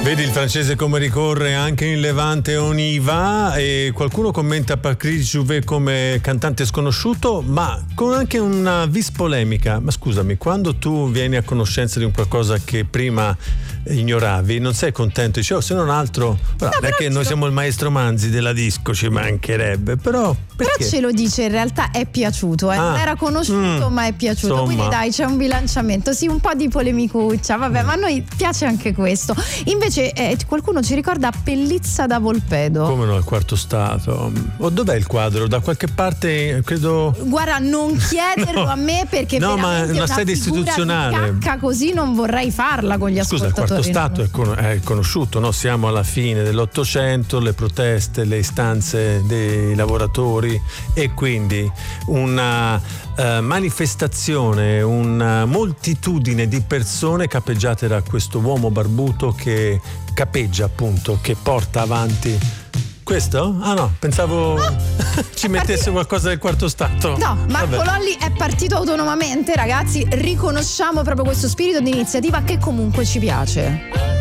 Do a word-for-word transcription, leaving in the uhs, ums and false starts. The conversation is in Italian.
Vedi il francese come ricorre anche in Levante on y va, e qualcuno commenta Patrice Jouvet come cantante sconosciuto, ma con anche una vis polemica. Ma scusami, quando tu vieni a conoscenza di un qualcosa che prima ignoravi, non sei contento? Dici, oh, se non altro, no, non è che noi siamo il maestro Manzi della disco, ci mancherebbe, però perché? Però ce lo dice, in realtà è piaciuto, eh? Ah, non era conosciuto, mm, ma è piaciuto. insomma. Quindi dai, c'è un bilanciamento, sì, un po' di polemicuccia, vabbè, Mm. ma a noi piace anche questo. Invece eh, qualcuno ci ricorda Pellizza da Volpedo. Come no, il quarto stato. O dov'è il quadro? Da qualche parte, credo. Guarda, non chiederlo No. a me, perché No, ma veramente una una sede figura istituzionale. di cacca così non vorrei farla con gli Scusa, il ascoltatori. quarto stato è, con- è conosciuto, no? Siamo alla fine dell'Ottocento, le proteste, le istanze dei lavoratori, e quindi una eh, manifestazione, una moltitudine di persone capeggiate da questo uomo barbuto che capeggia, appunto, che porta avanti. Questo? Ah no, pensavo No, ci mettesse qualcosa del quarto stato. No, Marco Vabbè. Lolli è partito autonomamente, ragazzi, riconosciamo proprio questo spirito di iniziativa che comunque ci piace.